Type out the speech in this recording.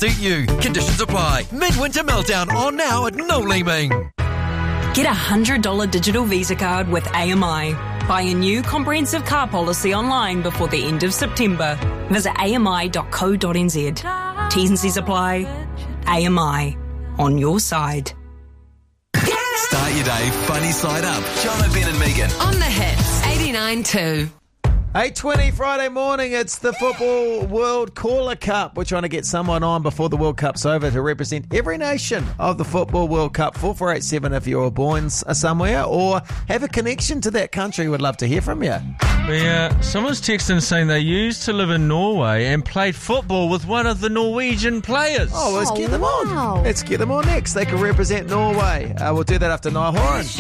suit you. Conditions apply. Midwinter Meltdown on now at No Leeming. Get a $100 digital Visa card with AMI. Buy a new comprehensive car policy online before the end of September. Visit ami.co.nz. T's and C's apply. AMI. On your side. Start your day funny side up. Jono, Ben and Megan. On the hits, 89.2. 8:20 Friday morning, it's the Football World Caller Cup. We're trying to get someone on before the World Cup's over to represent every nation of the Football World Cup. 4487 if you're born somewhere or have a connection to that country. We'd love to hear from you. Someone's texting saying they used to live in Norway and played football with one of the Norwegian players. Oh, let's get them on. Let's get them on next. They can represent Norway. We'll do that after Niall Horan.